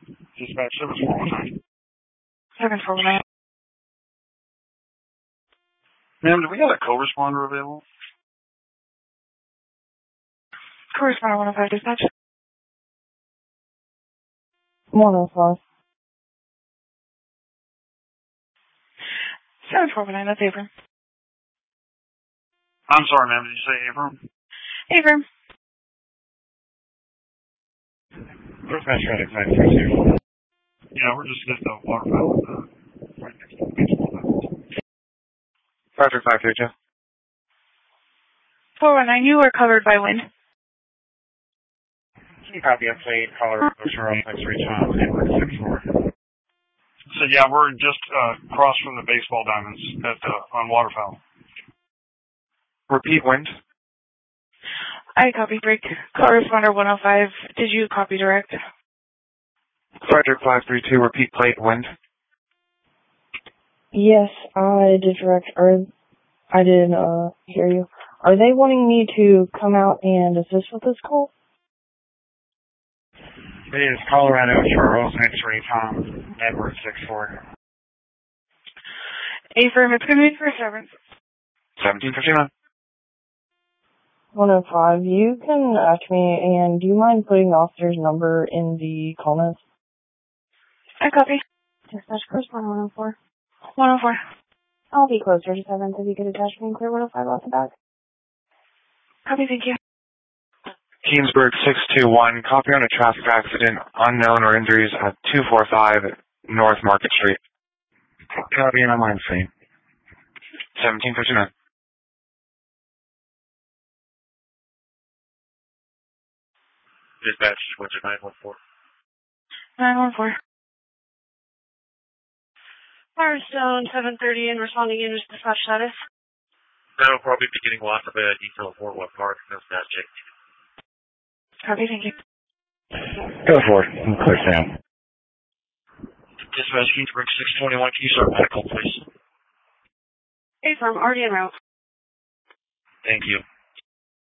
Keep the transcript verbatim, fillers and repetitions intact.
Dispatch seven four one nine. seven four one nine. Ma'am, do we got a co-responder available? Correspondent one oh five dispatch. one oh five. seven four one nine, that's Abram. I'm sorry, ma'am, did you say Abram? Abram. Dispatch traffic five three two. Yeah, we're just at the water fountain, uh, right next to the baseball diamond. Traffic five three two. four one nine, you are covered by wind. Copy of plate, caller, Charles, X-ray, Tom, Edward, six four. So yeah, we're just uh, across from the baseball diamonds at uh, on Waterfowl. Repeat wind. I copy break. Correspondent one oh five, did you copy direct? Frederick five three two, repeat plate, wind. Yes, I did direct, or I did uh, hear you. Are they wanting me to come out and assist with this call? It is Colorado, Charles, X-ray, Tom, Edward, six four. Abram, it's going to be for severance. seventeen fifty-nine. one oh five, you can ask me, and do you mind putting the officer's number in the call notes? I copy. Dispatch correspondent one oh four. one oh four. I'll be closer to seven, so you could attach me and clear one oh five off the back. Copy, thank you. Keensburg six two one, copy on a traffic accident, unknown or injuries at two four five North Market Street. Copy on line scene. seventeen fifty-nine. Dispatch, what's your nine one four? nine one four. Firestone seven thirty and responding in dispatch status. That'll probably be getting lots of uh, detail of Fort Worth Park. That's that check. Copy, thank you. Go for it. I'm clear, Sam. Dispatch Keensburg six twenty-one, can you start medical, please? Abram, already en route. Thank you.